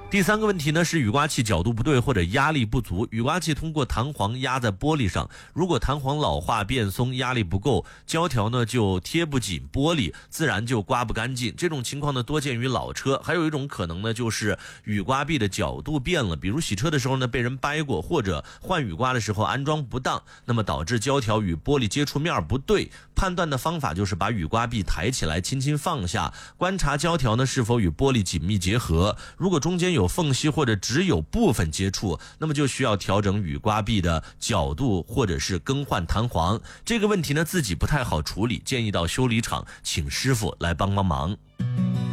第3个问题呢是雨刮器角度不对或者压力不足。雨刮器通过弹簧压在玻璃上，如果弹簧老化变松，压力不够，胶条呢就贴不紧玻璃，自然就刮不干净。这种情况呢多见于老车。还有一种可能呢就是雨刮臂的角度变了，比如洗车的时候呢被人掰过，或者换雨刮的时候安装不当，那么导致胶条与玻璃接触面不对。判断的方法就是把雨刮臂抬起来，轻轻放下，观察胶条呢是否与玻璃紧密结合。如果中间有缝隙或者只有部分接触，那么就需要调整雨刮臂的角度或者是更换弹簧。这个问题呢自己不太好处理，建议到修理厂请师傅来帮忙。